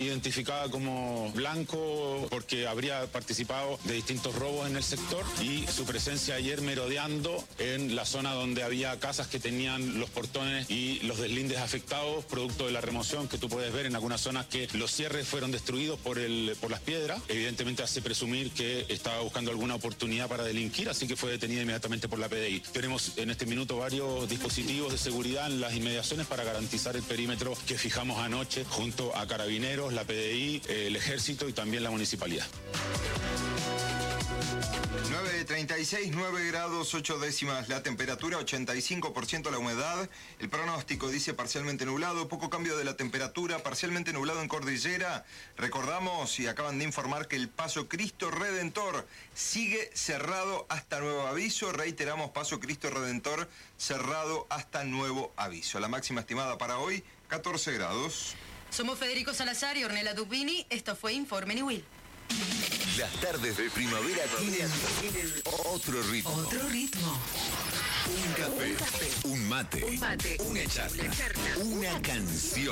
identificada como blanco porque habría participado de distintos robos en el sector, y su presencia ayer merodeando en la zona donde había casas que tenían los portones y los deslindes afectados, producto de la remoción que tú puedes ver en algunas zonas que los cierres fueron destruidos por las piedras. Evidentemente hace presumir que estaba buscando alguna oportunidad para delinquir, así que fue detenida inmediatamente por la PDI. Tenemos en este minuto varios dispositivos de seguridad en las inmediaciones para garantizar el perímetro que fijamos anoche junto a Carabineros, la PDI, el Ejército y también la Municipalidad. 9:36, 9 grados 8 décimas la temperatura, 85% la humedad. El pronóstico dice parcialmente nublado, poco cambio de la temperatura, parcialmente nublado en Cordillera. Recordamos y acaban de informar que el Paso Cristo Redentor sigue cerrado hasta nuevo aviso. Reiteramos, Paso Cristo Redentor cerrado hasta nuevo aviso. La máxima estimada para hoy, 14 grados. Somos Federico Salazar y Ornella Tupini. Esto fue Informe Niwil. Las tardes de primavera tienen otro ritmo. Otro ritmo. Un café, un mate, una charla, una canción.